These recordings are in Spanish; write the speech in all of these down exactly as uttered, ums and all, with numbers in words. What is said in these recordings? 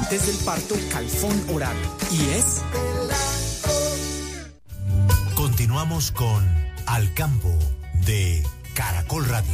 antes del parto Calfón Oral. Y es... Continuamos con Al Campo de Caracol Radio.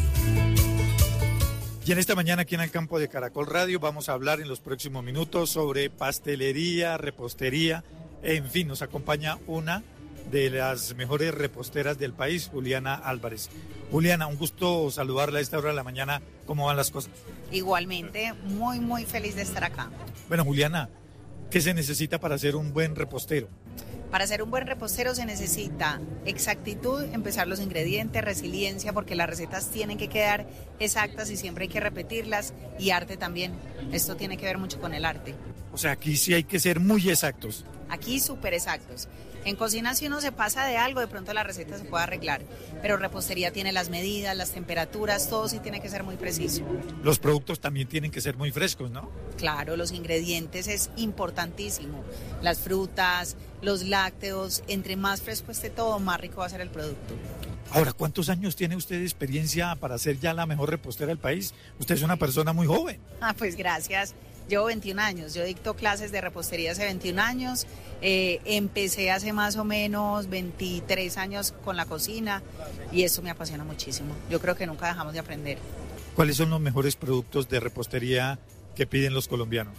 Y en esta mañana aquí en el campo de Caracol Radio vamos a hablar en los próximos minutos sobre pastelería, repostería, en fin, nos acompaña una de las mejores reposteras del país, Juliana Álvarez. Juliana, un gusto saludarla a esta hora de la mañana. ¿Cómo van las cosas? Igualmente, muy, muy feliz de estar acá. Bueno, Juliana, ¿qué se necesita para ser un buen repostero? Para ser un buen repostero se necesita exactitud, empezar los ingredientes, resiliencia, porque las recetas tienen que quedar exactas y siempre hay que repetirlas, y arte también. Esto tiene que ver mucho con el arte. O sea, aquí sí hay que ser muy exactos. Aquí súper exactos. En cocina, si uno se pasa de algo, de pronto la receta se puede arreglar, pero repostería tiene las medidas, las temperaturas, todo sí tiene que ser muy preciso. Los productos también tienen que ser muy frescos, ¿no? Claro, los ingredientes es importantísimo. Las frutas, los lácteos, entre más fresco esté todo, más rico va a ser el producto. Ahora, ¿cuántos años tiene usted de experiencia para ser ya la mejor repostera del país? Usted es una persona muy joven. Ah, pues gracias. Llevo veintiún años, yo dicto clases de repostería hace veintiún años, eh, empecé hace más o menos veintitrés años con la cocina y esto me apasiona muchísimo. Yo creo que nunca dejamos de aprender. ¿Cuáles son los mejores productos de repostería que piden los colombianos?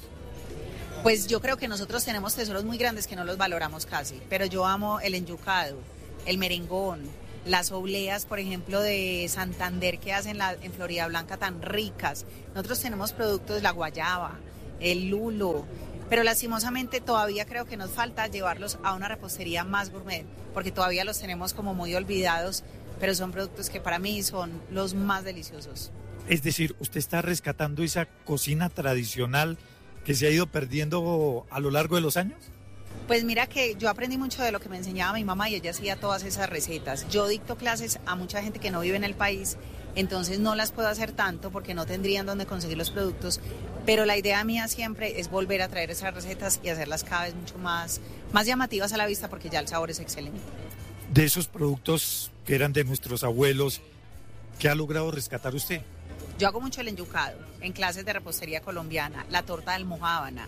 Pues yo creo que nosotros tenemos tesoros muy grandes que no los valoramos casi, pero yo amo el enyucado, el merengón, las obleas, por ejemplo, de Santander que hacen la, en Florida Blanca tan ricas. Nosotros tenemos productos, la guayaba, el lulo, pero lastimosamente todavía creo que nos falta llevarlos a una repostería más gourmet, porque todavía los tenemos como muy olvidados, pero son productos que para mí son los más deliciosos. Es decir, ¿usted está rescatando esa cocina tradicional que se ha ido perdiendo a lo largo de los años? Pues mira que yo aprendí mucho de lo que me enseñaba mi mamá y ella hacía todas esas recetas. Yo dicto clases a mucha gente que no vive en el país, entonces no las puedo hacer tanto porque no tendrían dónde conseguir los productos, pero la idea mía siempre es volver a traer esas recetas y hacerlas cada vez mucho más, más llamativas a la vista porque ya el sabor es excelente. De esos productos que eran de nuestros abuelos, ¿qué ha logrado rescatar usted? Yo hago mucho el enyucado en clases de repostería colombiana, la torta de almojábana.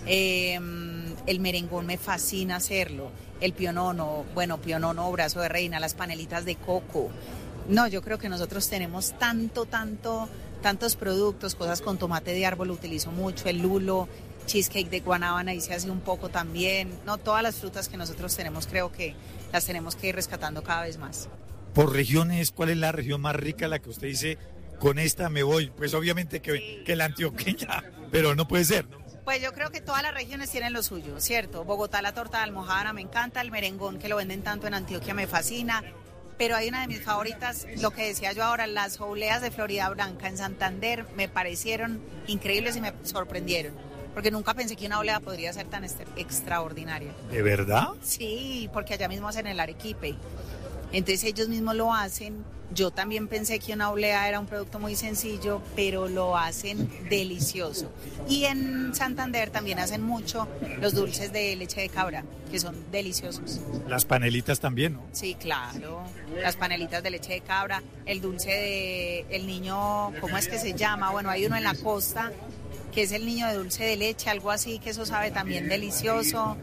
Eh, el merengón me fascina hacerlo, el pionono, bueno, pionono, brazo de reina, las panelitas de coco. No, yo creo que nosotros tenemos tanto, tanto, tantos productos, cosas con tomate de árbol utilizo mucho, el lulo, cheesecake de guanábana y se hace un poco también. No, todas las frutas que nosotros tenemos creo que las tenemos que ir rescatando cada vez más. Por regiones, ¿cuál es la región más rica, la que usted dice, con esta me voy? Pues obviamente que, sí. que la antioqueña, pero no puede ser, ¿no? Pues yo creo que todas las regiones tienen lo suyo, ¿cierto? Bogotá, la torta de almojábana me encanta, el merengón que lo venden tanto en Antioquia me fascina, pero hay una de mis favoritas, lo que decía yo ahora, las obleas de Florida Blanca en Santander me parecieron increíbles y me sorprendieron, porque nunca pensé que una oblea podría ser tan extraordinaria. ¿De verdad? Sí, porque allá mismo hacen el arequipe, entonces ellos mismos lo hacen. Yo también pensé que una oblea era un producto muy sencillo, pero lo hacen delicioso. Y en Santander también hacen mucho los dulces de leche de cabra, que son deliciosos. Las panelitas también, ¿no? Sí, claro. Las panelitas de leche de cabra, el dulce de el niño, ¿cómo es que se llama? Bueno, hay uno en la costa, que es el niño de dulce de leche, algo así, que eso sabe también delicioso.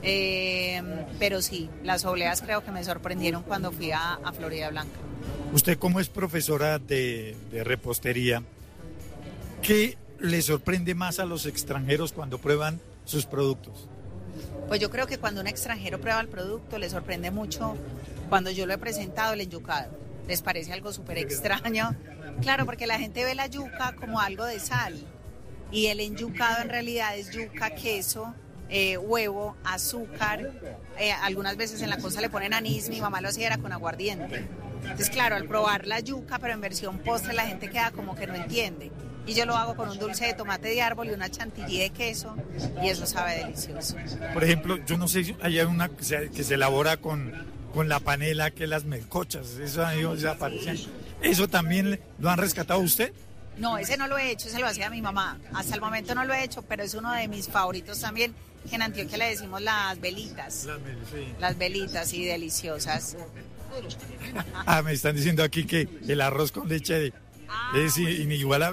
Eh, pero sí, las obleas creo que me sorprendieron cuando fui a, a Florida Blanca. Usted, como es profesora de, de repostería, ¿qué le sorprende más a los extranjeros cuando prueban sus productos? Pues yo creo que cuando un extranjero prueba el producto le sorprende mucho cuando yo lo he presentado el enyucado. Les parece algo súper extraño. Claro, porque la gente ve la yuca como algo de sal y el enyucado en realidad es yuca, queso, eh, huevo, azúcar. Eh, algunas veces en la costa le ponen anís, mi mamá lo hacía era con aguardiente. Entonces, claro, al probar la yuca, pero en versión postre, la gente queda como que no entiende. Y yo lo hago con un dulce de tomate de árbol y una chantilly de queso, y eso sabe delicioso. Por ejemplo, yo no sé si hay una que se, que se elabora con, con la panela, que las melcochas, eso, eso aparecía. ¿Eso también lo han rescatado usted? No, ese no lo he hecho, ese lo hacía mi mamá. Hasta el momento no lo he hecho, pero es uno de mis favoritos también, que en Antioquia le decimos las velitas. Las, sí. Las velitas, sí, deliciosas. Ah, me están diciendo aquí que el arroz con leche de, ah, es bueno. inigualable.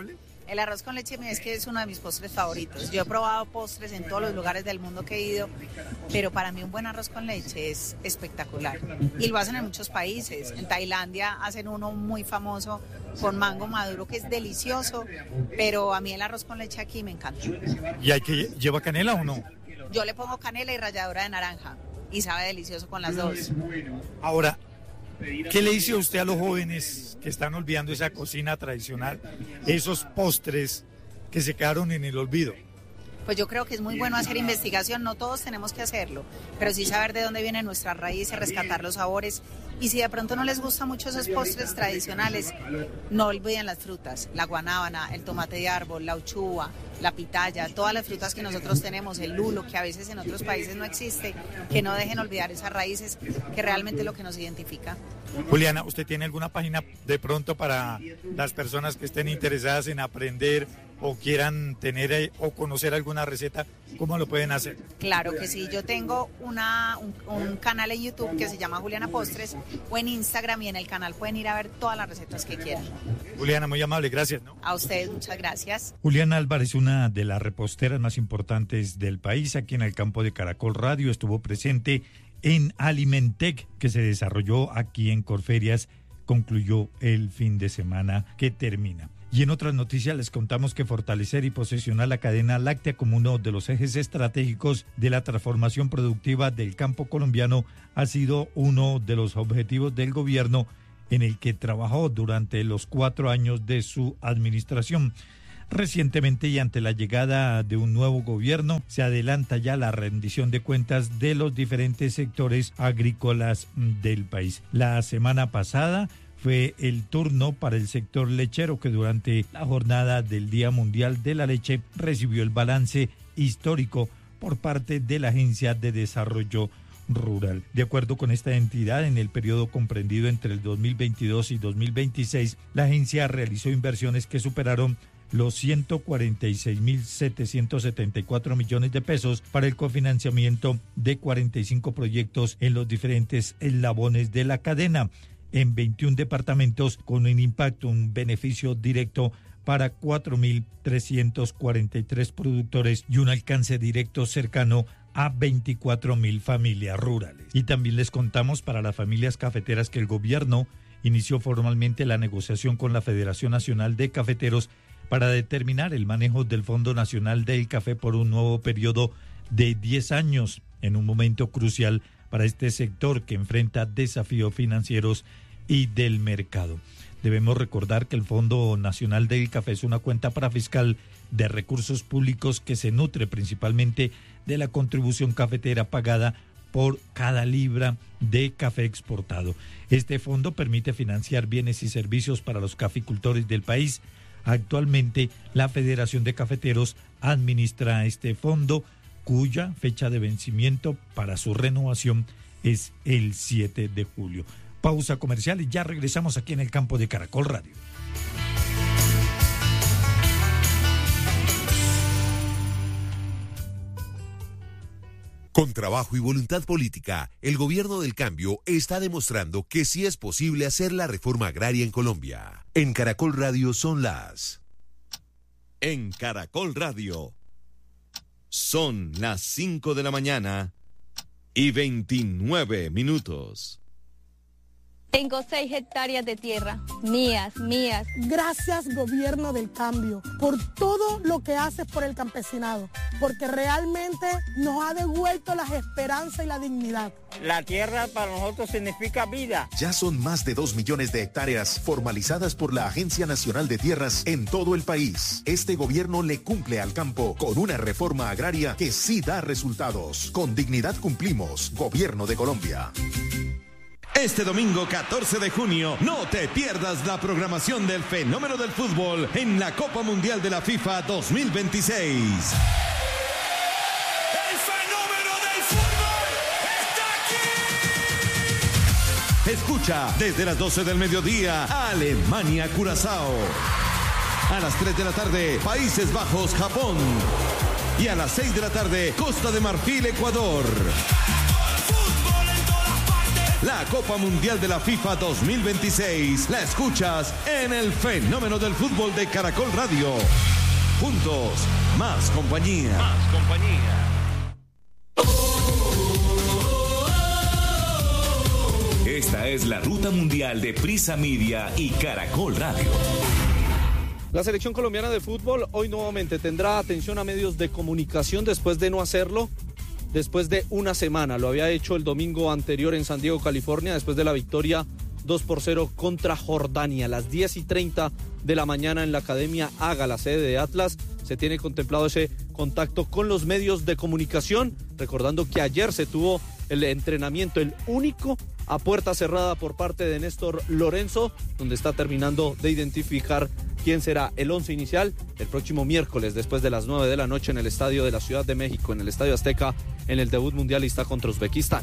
El arroz con leche es que es uno de mis postres favoritos. Yo he probado postres en todos los lugares del mundo que he ido, pero para mí un buen arroz con leche es espectacular. Y lo hacen en muchos países. En Tailandia hacen uno muy famoso con mango maduro que es delicioso, pero a mí el arroz con leche aquí me encanta. ¿Y hay que lleva canela o no? Yo le pongo canela y ralladura de naranja y sabe delicioso con las dos. Ahora, ¿qué le dice usted a los jóvenes que están olvidando esa cocina tradicional, esos postres que se quedaron en el olvido? Pues yo creo que es muy bueno hacer investigación, no todos tenemos que hacerlo, pero sí saber de dónde vienen nuestras raíces, rescatar los sabores. Y si de pronto no les gustan mucho esos postres tradicionales, no olviden las frutas, la guanábana, el tomate de árbol, la uchuva, la pitaya, todas las frutas que nosotros tenemos, el lulo, que a veces en otros países no existe, que no dejen olvidar esas raíces, que realmente es lo que nos identifica. Juliana, ¿usted tiene alguna página de pronto para las personas que estén interesadas en aprender o quieran tener eh, o conocer alguna receta? ¿Cómo lo pueden hacer? Claro que sí, yo tengo una, un, un canal en YouTube que se llama Juliana Postres, o en Instagram, y en el canal pueden ir a ver todas las recetas que quieran. Juliana, muy amable, gracias, ¿no? A ustedes, muchas gracias. Juliana Álvarez, una de las reposteras más importantes del país, aquí en el campo de Caracol Radio, estuvo presente en Alimentec, que se desarrolló aquí en Corferias, concluyó el fin de semana que termina. Y en otras noticias les contamos que fortalecer y posesionar la cadena láctea como uno de los ejes estratégicos de la transformación productiva del campo colombiano ha sido uno de los objetivos del gobierno en el que trabajó durante los cuatro años de su administración. Recientemente, y ante la llegada de un nuevo gobierno, se adelanta ya la rendición de cuentas de los diferentes sectores agrícolas del país. La semana pasada fue el turno para el sector lechero, que durante la jornada del Día Mundial de la Leche recibió el balance histórico por parte de la Agencia de Desarrollo Rural. De acuerdo con esta entidad, en el periodo comprendido entre el dos mil veintidós y dos mil veintiséis, la agencia realizó inversiones que superaron los ciento cuarenta y seis mil setecientos setenta y cuatro millones de pesos para el cofinanciamiento de cuarenta y cinco proyectos en los diferentes eslabones de la cadena, en veintiún departamentos, con un impacto, un beneficio directo para cuatro mil trescientos cuarenta y tres productores y un alcance directo cercano a veinticuatro mil familias rurales. Y también les contamos para las familias cafeteras que el gobierno inició formalmente la negociación con la Federación Nacional de Cafeteros para determinar el manejo del Fondo Nacional del Café por un nuevo periodo de diez años, en un momento crucial para este sector que enfrenta desafíos financieros y del mercado. Debemos recordar que el Fondo Nacional del Café es una cuenta parafiscal de recursos públicos que se nutre principalmente de la contribución cafetera pagada por cada libra de café exportado. Este fondo permite financiar bienes y servicios para los caficultores del país. Actualmente, la Federación de Cafeteros administra este fondo, cuya fecha de vencimiento para su renovación es el siete de julio. Pausa comercial y ya regresamos aquí en el campo de Caracol Radio. Con trabajo y voluntad política, el gobierno del cambio está demostrando que sí es posible hacer la reforma agraria en Colombia. En Caracol Radio son las... En Caracol Radio son las cinco de la mañana y veintinueve minutos. Tengo seis hectáreas de tierra, mías, mías. Gracias, gobierno del cambio, por todo lo que haces por el campesinado, porque realmente nos ha devuelto la esperanza y la dignidad. La tierra para nosotros significa vida. Ya son más de dos millones de hectáreas formalizadas por la Agencia Nacional de Tierras en todo el país. Este gobierno le cumple al campo con una reforma agraria que sí da resultados. Con dignidad cumplimos, Gobierno de Colombia. Este domingo catorce de junio, no te pierdas la programación del fenómeno del fútbol en la Copa Mundial de la FIFA dos mil veintiséis. ¡El fenómeno del fútbol está aquí! Escucha desde las doce del mediodía, Alemania-Curazao. A las tres de la tarde, Países Bajos-Japón. Y a las seis de la tarde, Costa de Marfil-Ecuador. Fútbol en todas partes. La Copa Mundial de la FIFA dos mil veintiséis la escuchas en el Fenómeno del Fútbol de Caracol Radio. Juntos, más compañía. Más compañía. Esta es la ruta mundial de Prisa Media y Caracol Radio. La selección colombiana de fútbol hoy nuevamente tendrá atención a medios de comunicación después de no hacerlo después de una semana. Lo había hecho el domingo anterior en San Diego, California, después de la victoria dos por cero contra Jordania. A las diez y treinta de la mañana en la Academia Haga, la sede de Atlas, se tiene contemplado ese contacto con los medios de comunicación, recordando que ayer se tuvo el entrenamiento, el único a puerta cerrada por parte de Néstor Lorenzo, donde está terminando de identificar quién será el once inicial el próximo miércoles después de las nueve de la noche en el Estadio de la Ciudad de México, en el Estadio Azteca, en el debut mundialista contra Uzbekistán.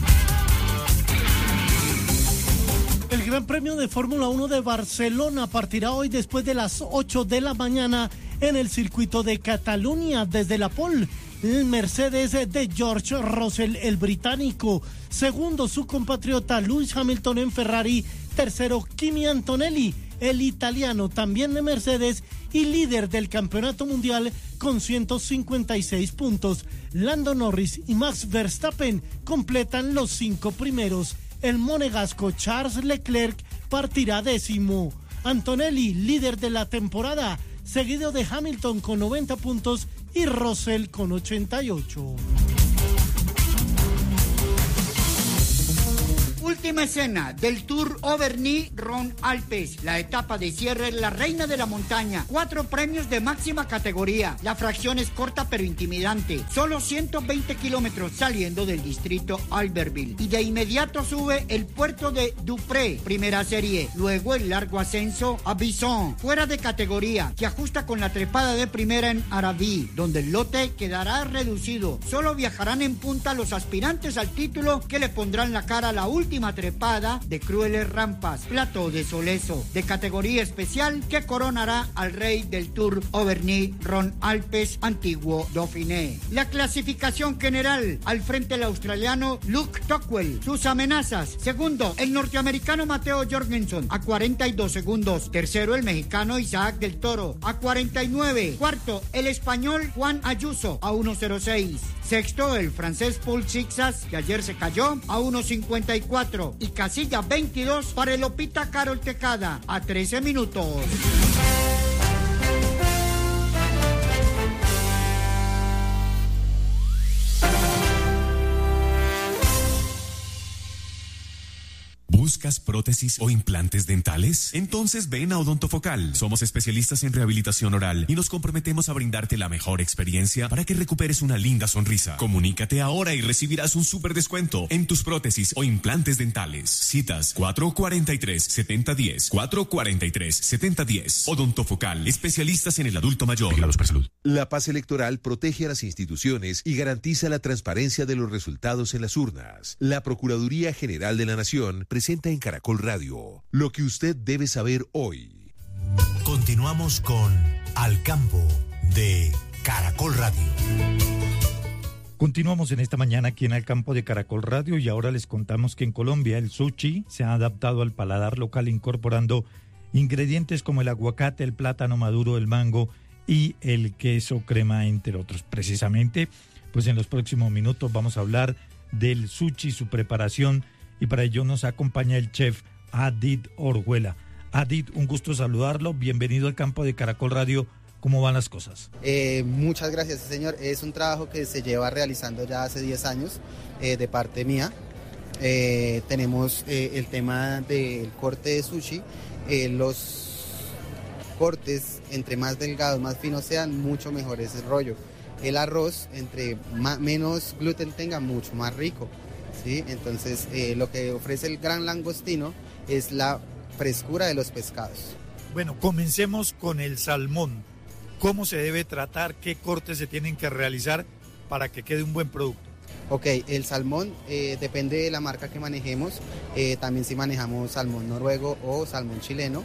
El Gran Premio de Fórmula uno de Barcelona partirá hoy después de las ocho de la mañana en el circuito de Cataluña. Desde la pole, el Mercedes de George Russell, el británico. Segundo, su compatriota Lewis Hamilton en Ferrari. Tercero, Kimi Antonelli, el italiano, también de Mercedes y líder del campeonato mundial con ciento cincuenta y seis puntos. Lando Norris y Max Verstappen completan los cinco primeros. El monegasco Charles Leclerc partirá décimo. Antonelli, líder de la temporada, seguido de Hamilton con noventa puntos y Russell con ochenta y ocho. Última escena del Tour Auvergne-Rhône-Alpes. La etapa de cierre es la reina de la montaña. Cuatro premios de máxima categoría. La fracción es corta pero intimidante. Solo ciento veinte kilómetros saliendo del distrito Albertville. Y de inmediato sube el puerto de Dupré, primera serie. Luego el largo ascenso a Bison, fuera de categoría, que ajusta con la trepada de primera en Arabí, donde el lote quedará reducido. Solo viajarán en punta los aspirantes al título, que le pondrán la cara a la última trepada de crueles rampas, Plateau de Soleso, de categoría especial, que coronará al rey del Tour Auvergne-Rhône-Alpes, antiguo Dauphiné. La clasificación general: al frente el australiano Luke Tocqueville. Sus amenazas: segundo, el norteamericano Mateo Jorgensen a cuarenta y dos segundos. Tercero, el mexicano Isaac del Toro a cuarenta y nueve. Cuarto, el español Juan Ayuso a uno cero seis. Sexto, el francés Paul Sixas, que ayer se cayó, a uno cincuenta y cuatro. Y casilla veintidós para el Opita Carol Tecada a trece minutos. ¿Buscas prótesis o implantes dentales? Entonces ven a Odontofocal. Somos especialistas en rehabilitación oral y nos comprometemos a brindarte la mejor experiencia para que recuperes una linda sonrisa. Comunícate ahora y recibirás un súper descuento en tus prótesis o implantes dentales. Citas cuatro cuarenta y tres, setenta diez, cuatro cuarenta y tres, setenta diez. Odontofocal, especialistas en el adulto mayor. Vigilados por salud. La paz electoral protege a las instituciones y garantiza la transparencia de los resultados en las urnas. La Procuraduría General de la Nación presenta en Caracol Radio lo que usted debe saber hoy. Continuamos con Al Campo de Caracol Radio. Continuamos en esta mañana aquí en Al Campo de Caracol Radio y ahora les contamos que en Colombia el sushi se ha adaptado al paladar local incorporando ingredientes como el aguacate, el plátano maduro, el mango y el queso crema, entre otros. Precisamente, pues en los próximos minutos vamos a hablar del sushi, su preparación, y para ello nos acompaña el chef Adit Orjuela. Adit, un gusto saludarlo, bienvenido al Campo de Caracol Radio. ¿Cómo van las cosas? Eh, muchas gracias, señor. Es un trabajo que se lleva realizando ya hace diez años eh, de parte mía. Eh, tenemos eh, el tema del corte de sushi. Eh, los cortes, entre más delgados, más finos sean, mucho mejor es el rollo. El arroz, entre más, menos gluten tenga, mucho más rico. ¿Sí? Entonces, eh, lo que ofrece el gran langostino es la frescura de los pescados. Bueno, comencemos con el salmón. ¿Cómo se debe tratar? ¿Qué cortes se tienen que realizar para que quede un buen producto? Ok, el salmón eh, depende de la marca que manejemos. Eh, también si manejamos salmón noruego o salmón chileno.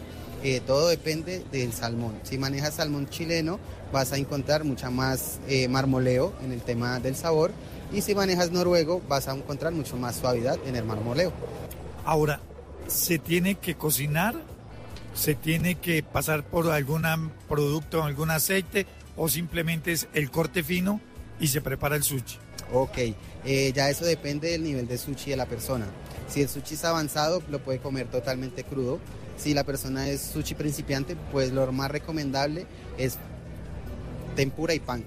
Eh, todo depende del salmón. Si manejas salmón chileno, vas a encontrar mucha más eh, marmoleo en el tema del sabor, y si manejas noruego, vas a encontrar mucho más suavidad en el marmoleo. Ahora, ¿se tiene que cocinar? ¿Se tiene que pasar por algún producto, algún aceite, o simplemente es el corte fino y se prepara el sushi? Ok, eh, ya eso depende del nivel de sushi de la persona. Si el sushi es avanzado, lo puede comer totalmente crudo. Si la persona es sushi principiante, pues lo más recomendable es tempura y panko.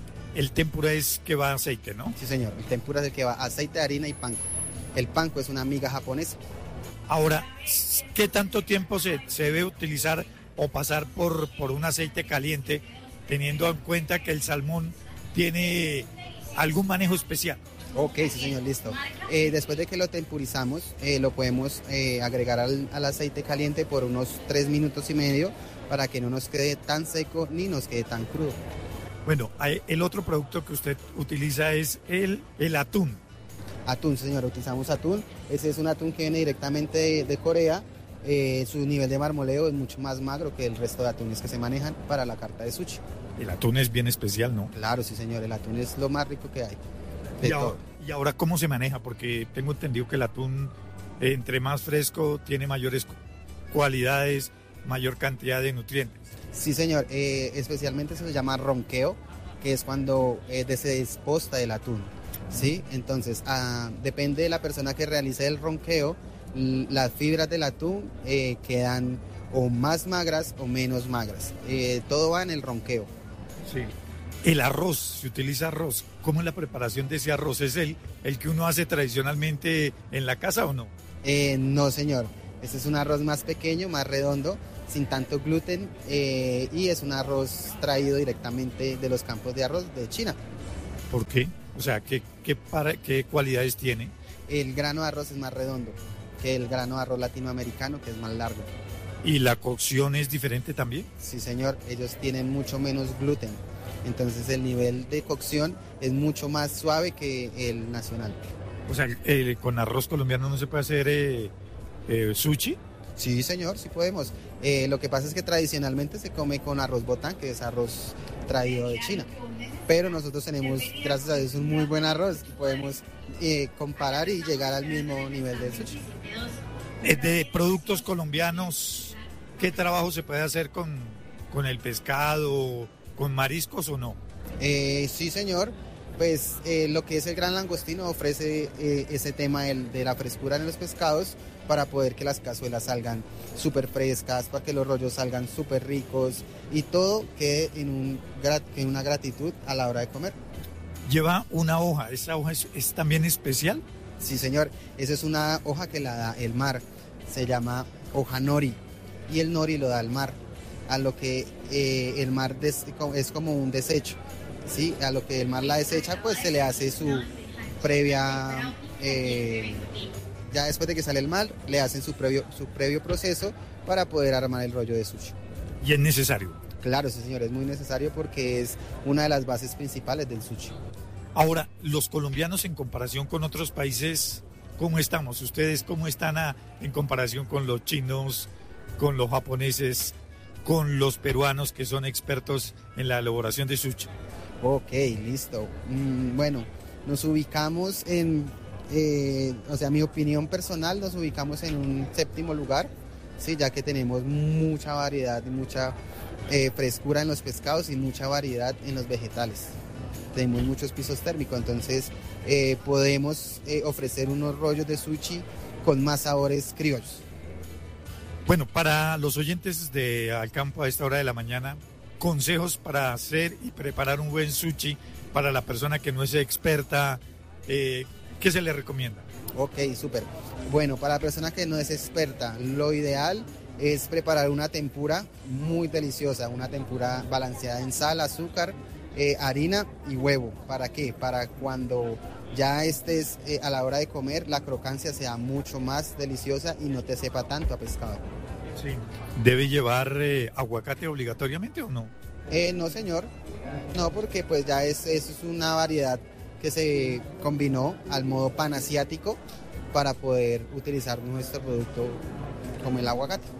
El tempura es que va a aceite, ¿no? Sí, señor. El tempura es el que va aceite, harina y panko. El panko es una miga japonesa. Ahora, ¿qué tanto tiempo se, se debe utilizar o pasar por, por un aceite caliente, teniendo en cuenta que el salmón tiene algún manejo especial? Ok, sí, señor, listo. Eh, después de que lo tempurizamos, eh, lo podemos eh, agregar al, al aceite caliente por unos tres minutos y medio para que no nos quede tan seco ni nos quede tan crudo. Bueno, el otro producto que usted utiliza es el, el atún. Atún, señor, utilizamos atún. Ese es un atún que viene directamente de, de Corea. Eh, su nivel de marmoleo es mucho más magro que el resto de atunes que se manejan para la carta de sushi. El atún es bien especial, ¿no? Claro, sí, señor, el atún es lo más rico que hay. Y ahora, ¿Y ahora cómo se maneja? Porque tengo entendido que el atún, eh, entre más fresco, tiene mayores cualidades, mayor cantidad de nutrientes. Sí, señor, eh, especialmente se llama ronqueo, que es cuando eh, se desposta del atún. ¿Sí? Entonces, ah, depende de la persona que realice el ronqueo, las fibras del atún eh, quedan o más magras o menos magras. Eh, todo va en el ronqueo. Sí. El arroz, se utiliza arroz. ¿Cómo es la preparación de ese arroz? ¿Es el, el que uno hace tradicionalmente en la casa o no? Eh, no, señor. Este es un arroz más pequeño, más redondo, sin tanto gluten, eh, y es un arroz traído directamente de los campos de arroz de China. ¿Por qué? O sea, ¿qué, qué, para, qué cualidades tiene? El grano de arroz es más redondo que el grano de arroz latinoamericano, que es más largo. ¿Y la cocción es diferente también? Sí, señor. Ellos tienen mucho menos gluten. Entonces el nivel de cocción es mucho más suave que el nacional. O sea, eh, ¿con arroz colombiano no se puede hacer eh, eh, sushi? Sí, señor, sí podemos. Eh, lo que pasa es que tradicionalmente se come con arroz botán, que es arroz traído de China. Pero nosotros tenemos, gracias a Dios, un muy buen arroz y podemos eh, comparar y llegar al mismo nivel del sushi. De productos colombianos, ¿qué trabajo se puede hacer con, con el pescado, con mariscos o no? Eh, sí, señor. Pues eh, lo que es el gran langostino ofrece eh, ese tema del, de la frescura en los pescados para poder que las cazuelas salgan súper frescas, para que los rollos salgan súper ricos y todo quede en, un, en una gratitud a la hora de comer. Lleva una hoja, ¿esa hoja es, es también especial? Sí, señor, esa es una hoja que la da el mar, se llama hoja nori, y el nori lo da el mar, a lo que eh, el mar des, es como un desecho. Sí, a lo que el mar la desecha, pues se le hace su previa, eh, ya después de que sale el mar, le hacen su previo, su previo proceso para poder armar el rollo de sushi. ¿Y es necesario? Claro, sí, señor, es muy necesario porque es una de las bases principales del sushi. Ahora, los colombianos en comparación con otros países, ¿cómo estamos? ¿Ustedes cómo están a, en comparación con los chinos, con los japoneses, con los peruanos que son expertos en la elaboración de sushi? Ok, listo. Mm, bueno, nos ubicamos en, eh, o sea, mi opinión personal, nos ubicamos en un séptimo lugar, sí, ya que tenemos mucha variedad y mucha eh, frescura en los pescados y mucha variedad en los vegetales. Tenemos muchos pisos térmicos, entonces eh, podemos eh, ofrecer unos rollos de sushi con más sabores criollos. Bueno, para los oyentes de Al Campo a esta hora de la mañana, consejos para hacer y preparar un buen sushi para la persona que no es experta, eh, ¿qué se le recomienda? Ok, súper. Bueno, para la persona que no es experta, lo ideal es preparar una tempura muy deliciosa, una tempura balanceada en sal, azúcar, eh, harina y huevo. ¿Para qué? Para cuando ya estés eh, a la hora de comer, la crocancia sea mucho más deliciosa y no te sepa tanto a pescado. Sí. ¿Debe llevar eh, aguacate obligatoriamente o no? Eh, no, señor. No, porque pues ya es, es una variedad que se combinó al modo panasiático para poder utilizar nuestro producto como el aguacate.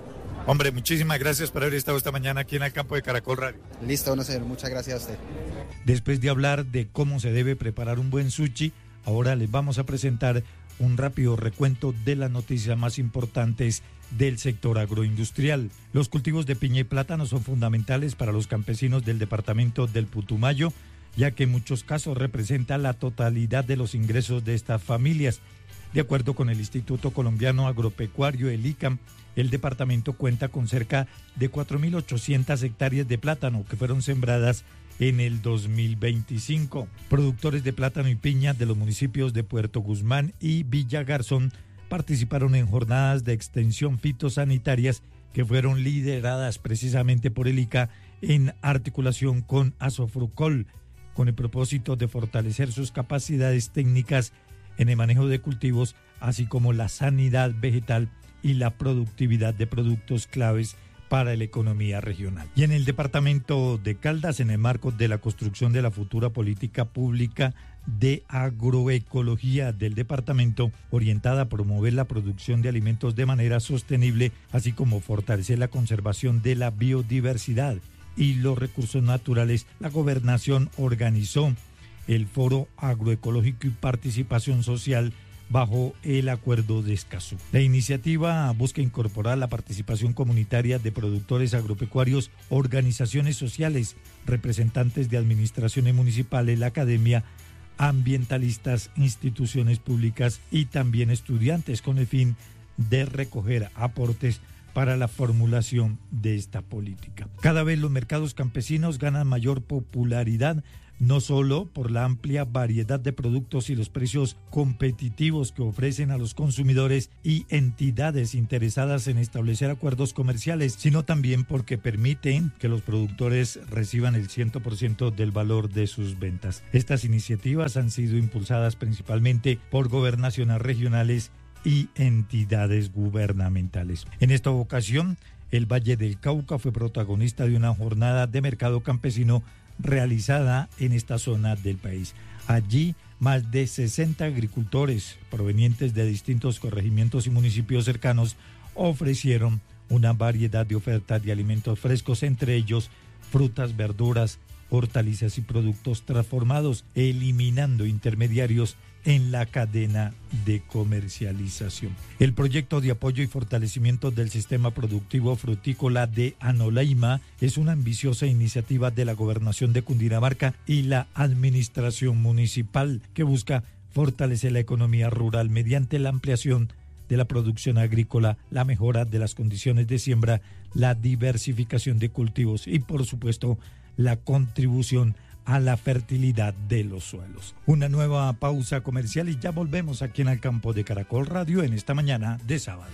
Hombre, muchísimas gracias por haber estado esta mañana aquí en el campo de Caracol Radio. Listo, no señor, muchas gracias a usted. Después de hablar de cómo se debe preparar un buen sushi, ahora les vamos a presentar un rápido recuento de las noticias más importantes del sector agroindustrial. Los cultivos de piña y plátano son fundamentales para los campesinos del departamento del Putumayo, ya que en muchos casos representa la totalidad de los ingresos de estas familias. De acuerdo con el Instituto Colombiano Agropecuario, el ICAM, el departamento cuenta con cerca de cuatro mil ochocientas hectáreas de plátano que fueron sembradas en el dos mil veinticinco. Productores de plátano y piña de los municipios de Puerto Guzmán y Villa Garzón participaron en jornadas de extensión fitosanitarias que fueron lideradas precisamente por el ICA en articulación con Asofrucol, con el propósito de fortalecer sus capacidades técnicas en el manejo de cultivos, así como la sanidad vegetal y la productividad de productos claves para la economía regional. Y en el departamento de Caldas, en el marco de la construcción de la futura política pública de agroecología del departamento, orientada a promover la producción de alimentos de manera sostenible, así como fortalecer la conservación de la biodiversidad y los recursos naturales, la gobernación organizó el Foro Agroecológico y Participación Social bajo el Acuerdo de Escazú. La iniciativa busca incorporar la participación comunitaria de productores agropecuarios, organizaciones sociales, representantes de administraciones municipales, la academia, ambientalistas, instituciones públicas y también estudiantes, con el fin de recoger aportes para la formulación de esta política. Cada vez los mercados campesinos ganan mayor popularidad, no solo por la amplia variedad de productos y los precios competitivos que ofrecen a los consumidores y entidades interesadas en establecer acuerdos comerciales, sino también porque permiten que los productores reciban el cien por ciento del valor de sus ventas. Estas iniciativas han sido impulsadas principalmente por gobernaciones regionales y entidades gubernamentales. En esta ocasión, el Valle del Cauca fue protagonista de una jornada de mercado campesino realizada en esta zona del país. Allí, más de sesenta agricultores provenientes de distintos corregimientos y municipios cercanos ofrecieron una variedad de ofertas de alimentos frescos, entre ellos frutas, verduras, hortalizas y productos transformados, eliminando intermediarios en la cadena de comercialización. El proyecto de apoyo y fortalecimiento del sistema productivo frutícola de Anolaima es una ambiciosa iniciativa de la Gobernación de Cundinamarca y la Administración Municipal que busca fortalecer la economía rural mediante la ampliación de la producción agrícola, la mejora de las condiciones de siembra, la diversificación de cultivos y, por supuesto, la contribución a la fertilidad de los suelos. Una nueva pausa comercial y ya volvemos aquí en el campo de Caracol Radio en esta mañana de sábado.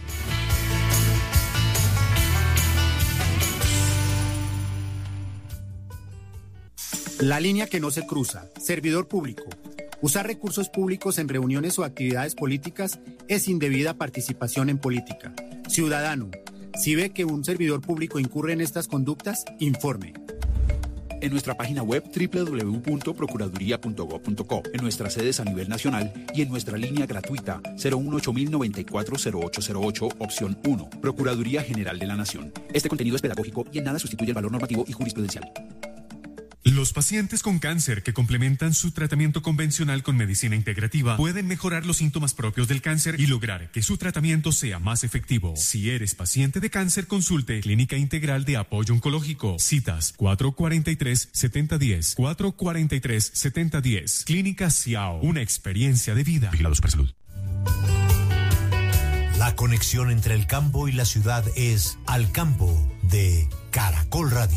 La línea que no se cruza. Servidor público. Usar recursos públicos en reuniones o actividades políticas es indebida participación en política. Ciudadano, si ve que un servidor público incurre en estas conductas, informe. En nuestra página web doble u doble u doble u punto procuraduría punto gob punto co, en nuestras sedes a nivel nacional y en nuestra línea gratuita cero uno ocho mil noventa y cuatro cero ocho cero ocho, opción uno. Procuraduría General de la Nación. Este contenido es pedagógico y en nada sustituye el valor normativo y jurisprudencial. Los pacientes con cáncer que complementan su tratamiento convencional con medicina integrativa pueden mejorar los síntomas propios del cáncer y lograr que su tratamiento sea más efectivo. Si eres paciente de cáncer, consulte Clínica Integral de Apoyo Oncológico. Citas cuatro cuatro tres, siete cero uno cero, cuatro cuatro tres, siete cero uno cero. Clínica Ciao, una experiencia de vida. Vigilados por Salud. La conexión entre el campo y la ciudad es Al Campo de Caracol Radio.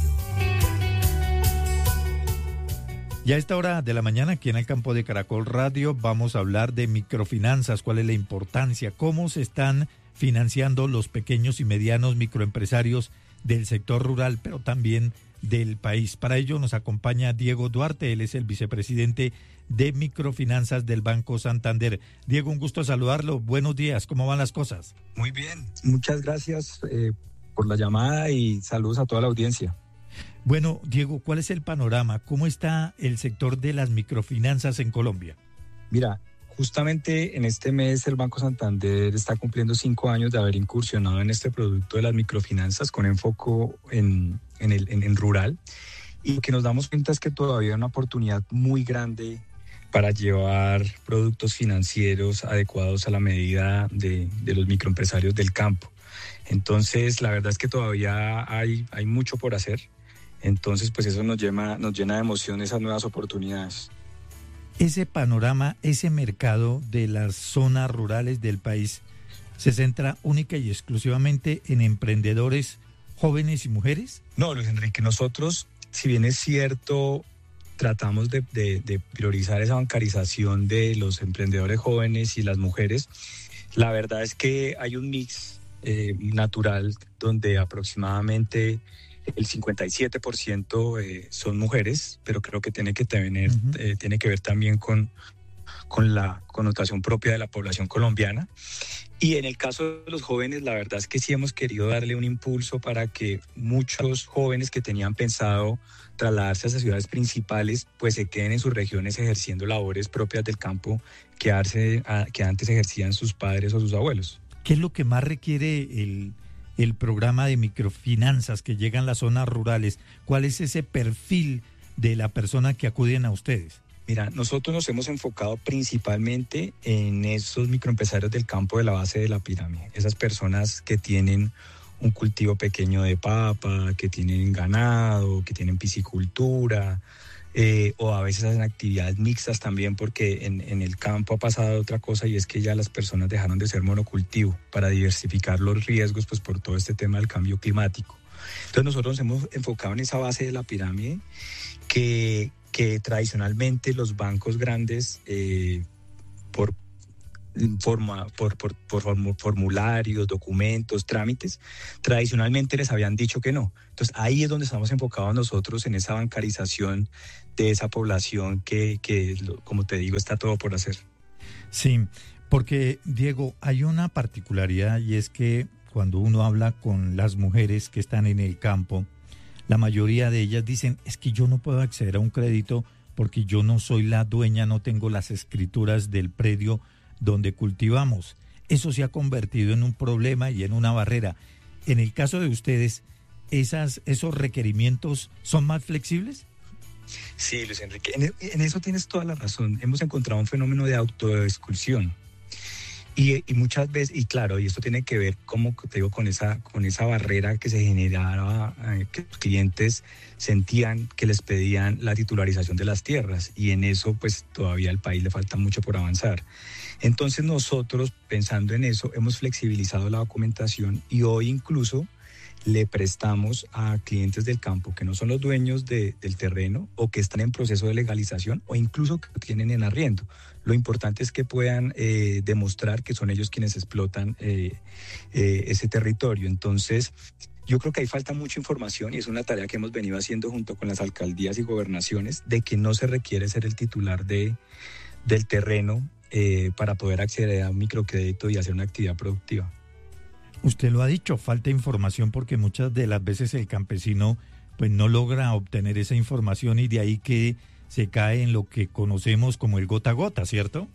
Y a esta hora de la mañana, aquí en el campo de Caracol Radio, vamos a hablar de microfinanzas, cuál es la importancia, cómo se están financiando los pequeños y medianos microempresarios del sector rural, pero también del país. Para ello nos acompaña Diego Duarte, él es el vicepresidente de microfinanzas del Banco Santander. Diego, un gusto saludarlo. Buenos días, ¿cómo van las cosas? Muy bien, muchas gracias eh, por la llamada y saludos a toda la audiencia. Bueno, Diego, ¿cuál es el panorama? ¿Cómo está el sector de las microfinanzas en Colombia? Mira, justamente en este mes el Banco Santander está cumpliendo cinco años de haber incursionado en este producto de las microfinanzas con enfoque en, en, el, en, en rural. Y lo que nos damos cuenta es que todavía hay una oportunidad muy grande para llevar productos financieros adecuados a la medida de, de los microempresarios del campo. Entonces, la verdad es que todavía hay, hay mucho por hacer. Entonces, pues eso nos llena, nos llena de emoción esas nuevas oportunidades. Ese panorama, ese mercado de las zonas rurales del país, ¿se centra única y exclusivamente en emprendedores jóvenes y mujeres? No, Luis Enrique, nosotros, si bien es cierto, tratamos de, de, de priorizar esa bancarización de los emprendedores jóvenes y las mujeres. La verdad es que hay un mix eh, natural donde aproximadamente el cincuenta y siete por ciento eh, son mujeres, pero creo que tiene que tener, uh-huh. eh, tiene que ver también con, con la connotación propia de la población colombiana. Y en el caso de los jóvenes, la verdad es que sí hemos querido darle un impulso para que muchos jóvenes que tenían pensado trasladarse a esas ciudades principales, pues se queden en sus regiones ejerciendo labores propias del campo que, hace, que antes ejercían sus padres o sus abuelos. ¿Qué es lo que más requiere el, el programa de microfinanzas que llega a las zonas rurales? ¿Cuál es ese perfil de la persona que acuden a ustedes? Mira, nosotros nos hemos enfocado principalmente en esos microempresarios del campo de la base de la pirámide, esas personas que tienen un cultivo pequeño de papa, que tienen ganado, que tienen piscicultura, eh, o a veces hacen actividades mixtas también, porque en, en el campo ha pasado otra cosa y es que ya las personas dejaron de ser monocultivo para diversificar los riesgos, pues por todo este tema del cambio climático. Entonces nosotros nos hemos enfocado en esa base de la pirámide que... que tradicionalmente los bancos grandes, eh, por, forma, por, por, por formularios, documentos, trámites, tradicionalmente les habían dicho que no. Entonces ahí es donde estamos enfocados nosotros, en esa bancarización de esa población que, que, como te digo, está todo por hacer. Sí, porque Diego, hay una particularidad y es que cuando uno habla con las mujeres que están en el campo, la mayoría de ellas dicen, es que yo no puedo acceder a un crédito porque yo no soy la dueña, no tengo las escrituras del predio donde cultivamos. Eso se ha convertido en un problema y en una barrera. En el caso de ustedes, esas, ¿esos requerimientos son más flexibles? Sí, Luis Enrique, en, en eso tienes toda la razón. Hemos encontrado un fenómeno de autoexclusión. Y, y muchas veces, y claro, y esto tiene que ver, como te digo, con esa, con esa barrera que se generaba, eh, que los clientes sentían que les pedían la titularización de las tierras, y en eso pues todavía al país le falta mucho por avanzar. Entonces nosotros, pensando en eso, hemos flexibilizado la documentación y hoy incluso le prestamos a clientes del campo que no son los dueños de, del terreno o que están en proceso de legalización o incluso que tienen en arriendo. Lo importante es que puedan eh, demostrar que son ellos quienes explotan eh, eh, ese territorio. Entonces, yo creo que ahí falta mucha información y es una tarea que hemos venido haciendo junto con las alcaldías y gobernaciones, de que no se requiere ser el titular de, del terreno eh, para poder acceder a un microcrédito y hacer una actividad productiva. Usted lo ha dicho, falta información porque muchas de las veces el campesino pues no logra obtener esa información y de ahí que se cae en lo que conocemos como el gota a gota, ¿cierto?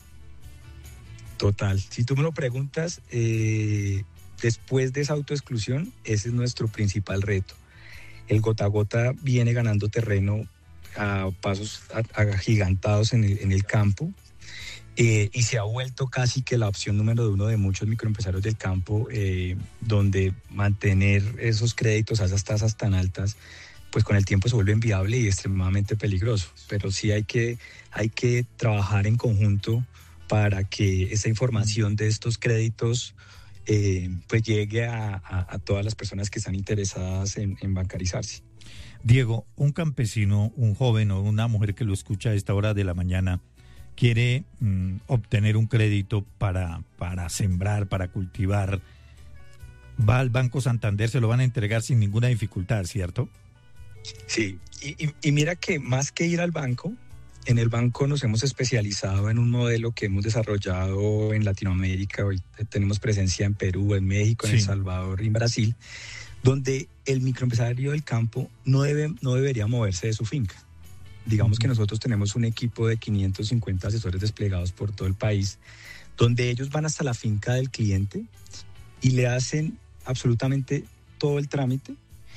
Total. Si tú me lo preguntas, eh, después de esa autoexclusión, ese es nuestro principal reto. El gota a gota viene ganando terreno a pasos agigantados en el, en el campo. Eh, y se ha vuelto casi que la opción número uno de muchos microempresarios del campo, eh, donde mantener esos créditos a esas tasas tan altas, pues con el tiempo se vuelve inviable y extremadamente peligroso. Pero sí hay que, hay que trabajar en conjunto para que esa información de estos créditos eh, pues llegue a, a, a todas las personas que están interesadas en, en bancarizarse. Diego, un campesino, un joven o una mujer que lo escucha a esta hora de la mañana, quiere mm, obtener un crédito para, para sembrar, para cultivar, va al Banco Santander, se lo van a entregar sin ninguna dificultad, ¿cierto? Sí, y, y, y mira que más que ir al banco, en el banco nos hemos especializado en un modelo que hemos desarrollado en Latinoamérica. Hoy tenemos presencia en Perú, en México, en sí. El Salvador y en Brasil, donde el microempresario del campo no, debe, no debería moverse de su finca. Digamos que nosotros tenemos un equipo de quinientos cincuenta asesores desplegados por todo el país, donde ellos van hasta la finca del cliente y le hacen absolutamente todo el trámite,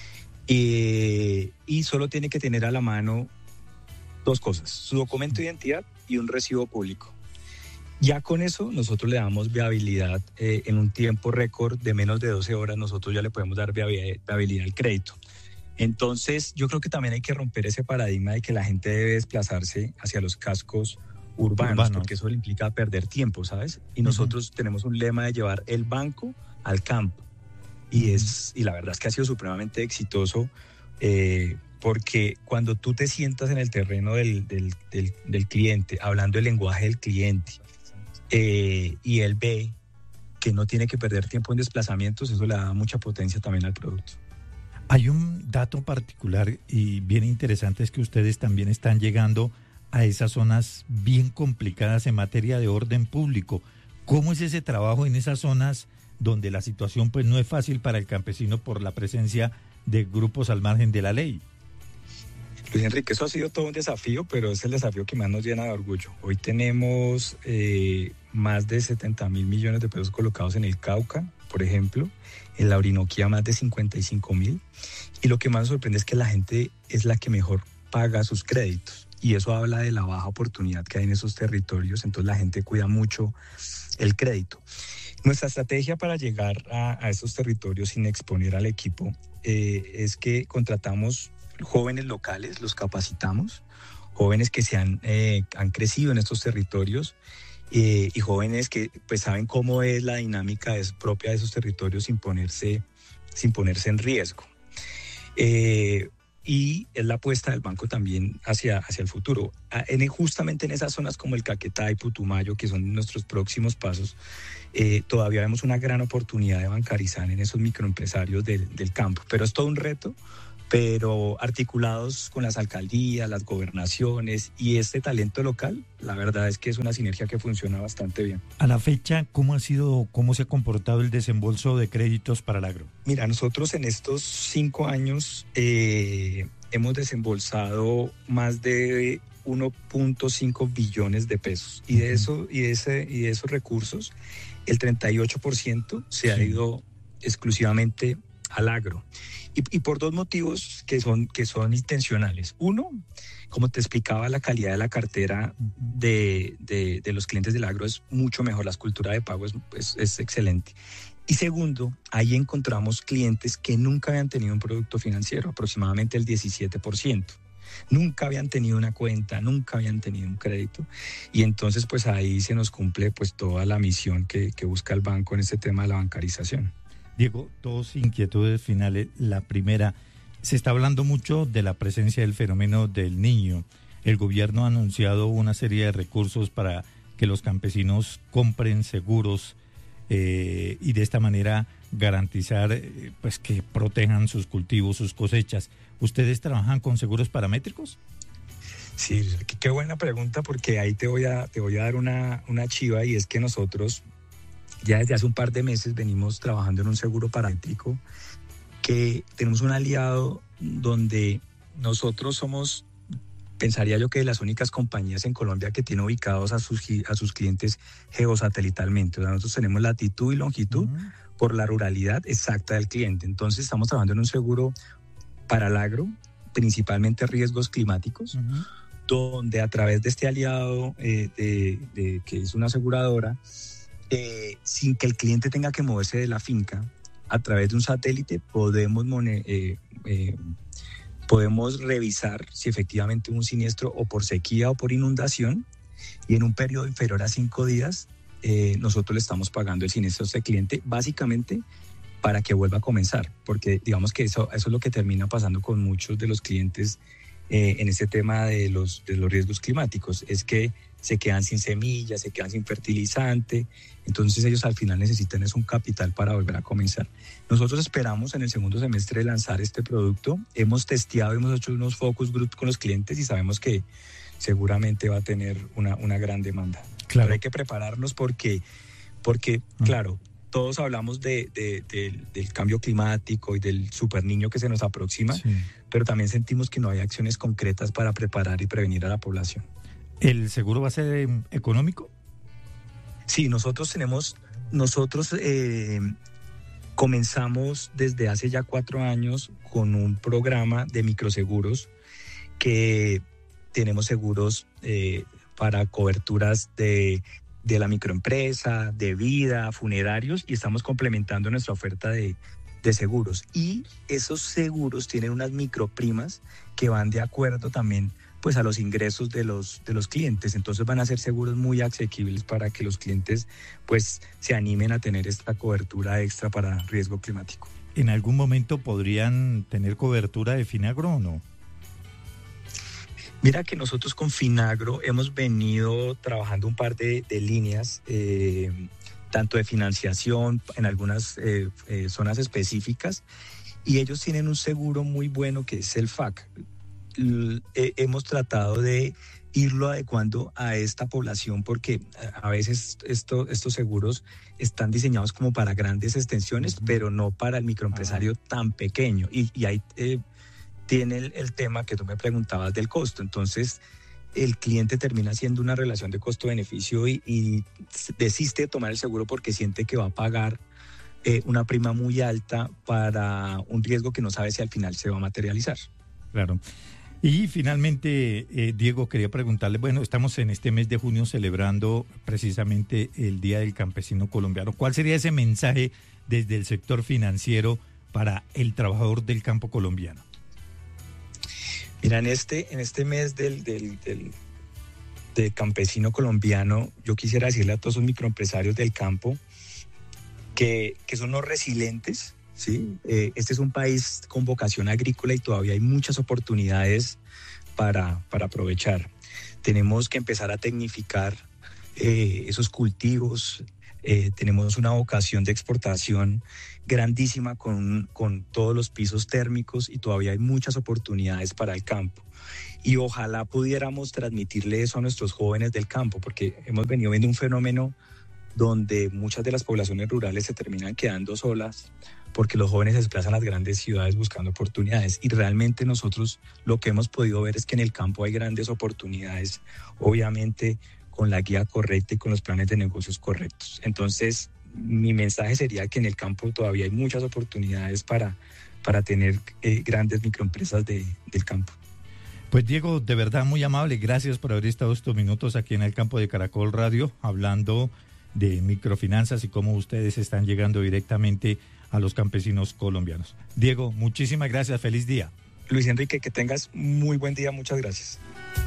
eh, y solo tiene que tener a la mano dos cosas: su documento de identidad y un recibo público. Ya con eso nosotros le damos viabilidad eh, en un tiempo récord de menos de doce horas, nosotros ya le podemos dar viabilidad al crédito. Entonces yo creo que también hay que romper ese paradigma de que la gente debe desplazarse hacia los cascos urbanos, urbanos. porque eso le implica perder tiempo, ¿sabes? Y nosotros uh-huh. tenemos un lema de llevar el banco al campo, y, uh-huh. es, y la verdad es que ha sido supremamente exitoso, eh, porque cuando tú te sientas en el terreno del, del, del, del cliente, hablando el lenguaje del cliente, Eh, y él ve que no tiene que perder tiempo en desplazamientos, eso le da mucha potencia también al producto. Hay un dato particular y bien interesante, es que ustedes también están llegando a esas zonas bien complicadas en materia de orden público. ¿Cómo es ese trabajo en esas zonas donde la situación pues no es fácil para el campesino por la presencia de grupos al margen de la ley? Luis Enrique, eso ha sido todo un desafío, pero es el desafío que más nos llena de orgullo. Hoy tenemos eh, más de setenta mil millones de pesos colocados en el Cauca, por ejemplo, en la Orinoquía más de cincuenta y cinco mil, y lo que más nos sorprende es que la gente es la que mejor paga sus créditos, y eso habla de la baja oportunidad que hay en esos territorios, entonces la gente cuida mucho el crédito. Nuestra estrategia para llegar a, a esos territorios sin exponer al equipo eh, es que contratamos jóvenes locales, los capacitamos, jóvenes que se han, eh, han crecido en estos territorios, eh, y jóvenes que pues saben cómo es la dinámica es propia de esos territorios sin ponerse, sin ponerse en riesgo. Eh, y es la apuesta del banco también hacia, hacia el futuro. En, justamente en esas zonas como el Caquetá y Putumayo, que son nuestros próximos pasos, eh, todavía vemos una gran oportunidad de bancarizar en esos microempresarios del, del campo, pero es todo un reto, pero articulados con las alcaldías, las gobernaciones y este talento local, la verdad es que es una sinergia que funciona bastante bien. A la fecha, ¿cómo ha sido, cómo se ha comportado el desembolso de créditos para el agro? Mira, nosotros en estos cinco años eh, hemos desembolsado más de uno punto cinco billones de pesos, y de eso y de ese y de esos recursos el treinta y ocho por ciento se sí. ha ido exclusivamente al agro. Y, y por dos motivos que son, que son intencionales. Uno, como te explicaba, la calidad de la cartera de, de, de los clientes del agro es mucho mejor, la cultura de pago es, es, es excelente. Y segundo, ahí encontramos clientes que nunca habían tenido un producto financiero, aproximadamente el diecisiete por ciento. Nunca habían tenido una cuenta, nunca habían tenido un crédito, y entonces pues ahí se nos cumple pues toda la misión que, que busca el banco en este tema de la bancarización. Diego, dos inquietudes finales. La primera, se está hablando mucho de la presencia del fenómeno del Niño. El gobierno ha anunciado una serie de recursos para que los campesinos compren seguros eh, y de esta manera garantizar eh, pues que protejan sus cultivos, sus cosechas. ¿Ustedes trabajan con seguros paramétricos? Sí, qué buena pregunta, porque ahí te voy a, te voy a dar una, una chiva, y es que nosotros ya desde hace un par de meses venimos trabajando en un seguro paramétrico, que tenemos un aliado donde nosotros somos, pensaría yo que de las únicas compañías en Colombia que tiene ubicados a sus, a sus clientes geosatelitalmente. O sea, nosotros tenemos latitud y longitud uh-huh. por la ruralidad exacta del cliente. Entonces estamos trabajando en un seguro para el agro, principalmente riesgos climáticos, uh-huh. donde a través de este aliado eh, de, de, que es una aseguradora, Eh, sin que el cliente tenga que moverse de la finca, a través de un satélite podemos, eh, eh, podemos revisar si efectivamente hubo un siniestro o por sequía o por inundación, y en un periodo inferior a cinco días eh, nosotros le estamos pagando el siniestro a este cliente, básicamente para que vuelva a comenzar, porque digamos que eso, eso es lo que termina pasando con muchos de los clientes eh, en este tema de los, de los riesgos climáticos, es que se quedan sin semillas, se quedan sin fertilizante, entonces ellos al final necesitan es un capital para volver a comenzar. Nosotros esperamos en el segundo semestre lanzar este producto, hemos testeado, hemos hecho unos focus group con los clientes y sabemos que seguramente va a tener una, una gran demanda. Claro. Pero hay que prepararnos porque, porque uh-huh. claro, todos hablamos de, de, de, del cambio climático y del super niño que se nos aproxima, sí. pero también sentimos que no hay acciones concretas para preparar y prevenir a la población. ¿El seguro va a ser económico? Sí, nosotros tenemos, nosotros eh, comenzamos desde hace ya cuatro años con un programa de microseguros que tenemos seguros eh, para coberturas de, de la microempresa, de vida, funerarios, y estamos complementando nuestra oferta de, de seguros. Y esos seguros tienen unas microprimas que van de acuerdo también pues a los ingresos de los, de los clientes. Entonces van a ser seguros muy asequibles para que los clientes pues se animen a tener esta cobertura extra para riesgo climático. ¿En algún momento podrían tener cobertura de Finagro o no? Mira que nosotros con Finagro hemos venido trabajando un par de, de líneas, eh, tanto de financiación en algunas eh, eh, zonas específicas, y ellos tienen un seguro muy bueno que es el F A C. L- eh, hemos tratado de irlo adecuando a esta población porque a veces esto, estos seguros están diseñados como para grandes extensiones, uh-huh. pero no para el microempresario uh-huh. tan pequeño. Y, y ahí eh, tiene el, el tema que tú me preguntabas del costo. Entonces, el cliente termina haciendo una relación de costo-beneficio y, y desiste de tomar el seguro porque siente que va a pagar eh, una prima muy alta para un riesgo que no sabe si al final se va a materializar. Claro. Y finalmente, eh, Diego, quería preguntarle, bueno, estamos en este mes de junio celebrando precisamente el Día del Campesino Colombiano. ¿Cuál sería ese mensaje desde el sector financiero para el trabajador del campo colombiano? Mira, en este, en este mes del, del, del, del campesino colombiano, yo quisiera decirle a todos los microempresarios del campo que, que son los resilientes. Sí, eh, este es un país con vocación agrícola y todavía hay muchas oportunidades para, para aprovechar. Tenemos que empezar a tecnificar eh, esos cultivos. Eh, tenemos una vocación de exportación grandísima con, con todos los pisos térmicos y todavía hay muchas oportunidades para el campo. Y ojalá pudiéramos transmitirle eso a nuestros jóvenes del campo, porque hemos venido viendo un fenómeno donde muchas de las poblaciones rurales se terminan quedando solas porque los jóvenes se desplazan a las grandes ciudades buscando oportunidades. Y realmente nosotros lo que hemos podido ver es que en el campo hay grandes oportunidades, obviamente con la guía correcta y con los planes de negocios correctos. Entonces, mi mensaje sería que en el campo todavía hay muchas oportunidades para, para tener eh, grandes microempresas de, del campo. Pues Diego, de verdad muy amable, gracias por haber estado estos minutos aquí en el campo de Caracol Radio, hablando de microfinanzas y cómo ustedes están llegando directamente a los campesinos colombianos. Diego, muchísimas gracias, feliz día. Luis Enrique, que tengas muy buen día, muchas gracias.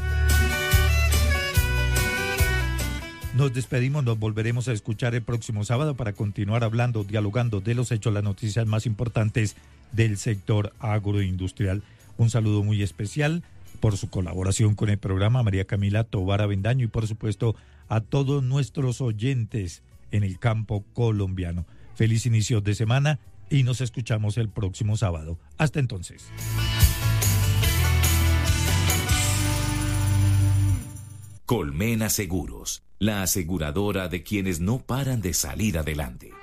Nos despedimos, nos volveremos a escuchar el próximo sábado para continuar hablando, dialogando de los hechos, las noticias más importantes del sector agroindustrial. Un saludo muy especial por su colaboración con el programa, María Camila Tovar Avendaño, y por supuesto a todos nuestros oyentes en el campo colombiano. Feliz inicio de semana y nos escuchamos el próximo sábado. Hasta entonces. Colmena Seguros, la aseguradora de quienes no paran de salir adelante.